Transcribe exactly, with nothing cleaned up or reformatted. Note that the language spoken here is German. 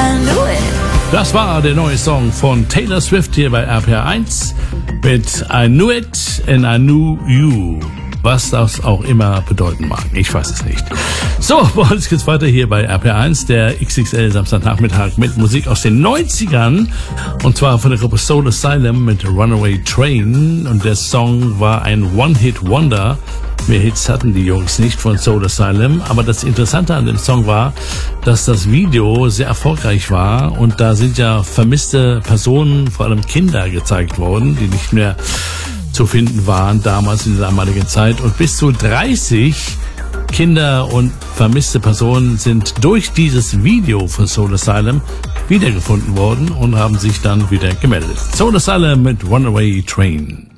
I knew it. Das war der neue Song von Taylor Swift hier bei R P R eins mit I Knew It and I Knew You. Was das auch immer bedeuten mag. Ich weiß es nicht. So, bei uns geht's weiter hier bei R P R eins, der X X L Samstagnachmittag mit Musik aus den neunzigern. Und zwar von der Gruppe Soul Asylum mit Runaway Train. Und der Song war ein One-Hit-Wonder. Mehr Hits hatten die Jungs nicht von Soul Asylum. Aber das Interessante an dem Song war, dass das Video sehr erfolgreich war. Und da sind ja vermisste Personen, vor allem Kinder, gezeigt worden, die nicht mehr zu finden waren damals in der damaligen Zeit. Und bis zu dreißig Kinder und vermisste Personen sind durch dieses Video von Soul Asylum wiedergefunden worden und haben sich dann wieder gemeldet. Soul Asylum mit Runaway Train.